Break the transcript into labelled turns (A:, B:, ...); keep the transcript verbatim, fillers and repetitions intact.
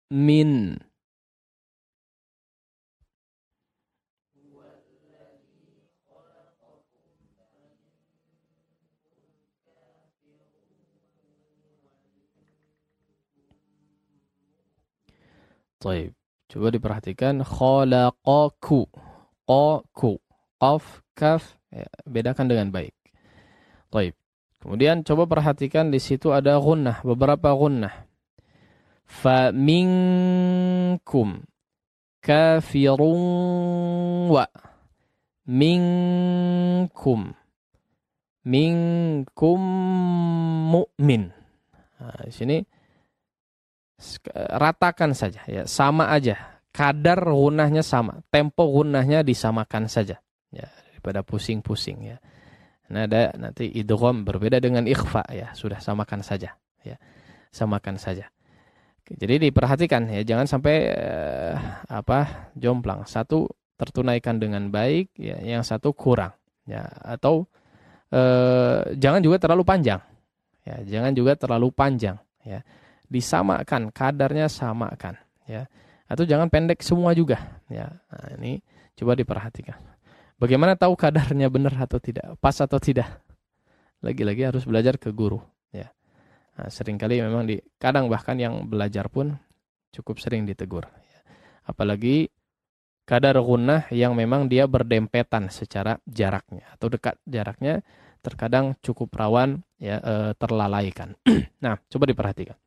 A: Min. Baik. Coba diperhatikan. Khalaqaku. Qaku. Qaf, kaf. Ya, bedakan dengan baik. Baik. Kemudian coba perhatikan di situ ada gunnah. Beberapa gunnah. Fa minkum kafirun wa. Minkum. Minkum mu'min. Nah, di sini ratakan saja ya, sama aja. Kadar gunnahnya sama, tempo gunnahnya disamakan saja. Ya, daripada pusing-pusing ya. Nah, ada nanti idgham berbeda dengan ikhfa ya, sudah samakan saja ya. Samakan saja. Jadi diperhatikan ya, jangan sampai eh, apa jomplang. Satu tertunaikan dengan baik ya, yang satu kurang ya, atau eh, jangan juga terlalu panjang. Ya, jangan juga terlalu panjang ya. Disamakan, kadarnya samakan ya. Atau jangan pendek semua juga ya. Nah, ini coba diperhatikan. Bagaimana tahu kadarnya benar atau tidak, pas atau tidak? Lagi-lagi harus belajar ke guru ya. Nah, seringkali memang di kadang bahkan yang belajar pun cukup sering ditegur ya. Apalagi kadar gunnah yang memang dia berdempetan secara jaraknya atau dekat jaraknya terkadang cukup rawan ya e, terlalaikan. Nah, coba diperhatikan.